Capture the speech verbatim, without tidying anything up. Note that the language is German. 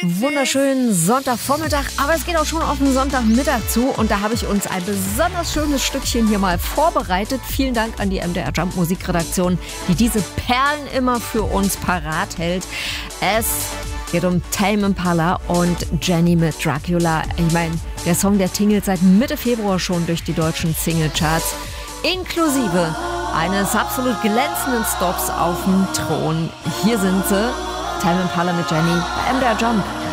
Wunderschönen Sonntagvormittag, aber es geht auch schon auf den Sonntagmittag zu und da habe ich uns ein besonders schönes Stückchen hier mal vorbereitet. Vielen Dank an die M D R Jump Musikredaktion, die diese Perlen immer für uns parat hält. Es geht um Tame Impala und Jenny mit Dracula. Ich meine, der Song, der tingelt seit Mitte Februar schon durch die deutschen Singlecharts, inklusive eines absolut glänzenden Stops auf dem Thron. Hier sind sie, Tame Impala mit Jenny bei M D R Jump.